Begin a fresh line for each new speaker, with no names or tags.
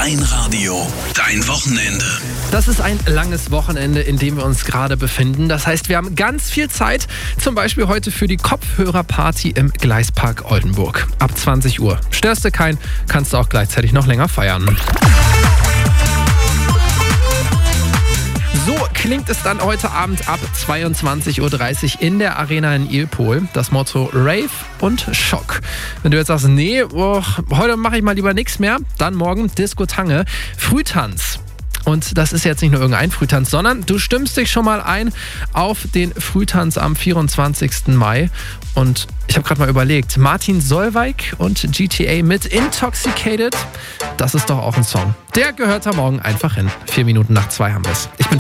Dein Radio, dein Wochenende.
Das ist ein langes Wochenende, in dem wir uns gerade befinden. Das heißt, wir haben ganz viel Zeit, zum Beispiel heute für die Kopfhörerparty im Gleispark Oldenburg. Ab 20 Uhr. Störst du keinen, kannst du auch gleichzeitig noch länger feiern. So klingt es dann heute Abend ab 22.30 Uhr in der Arena in Ilpol. Das Motto Rave und Schock. Wenn du jetzt sagst, nee, heute mache ich mal lieber nichts mehr, dann morgen Disco Tange, Frühtanz. Und das ist jetzt nicht nur irgendein Frühtanz, sondern du stimmst dich schon mal ein auf den Frühtanz am 24. Mai. Und ich habe gerade mal überlegt, Martin Solveig und GTA mit Intoxicated, das ist doch auch ein Song. Der gehört da morgen einfach hin. 2 haben wir es. Ich bin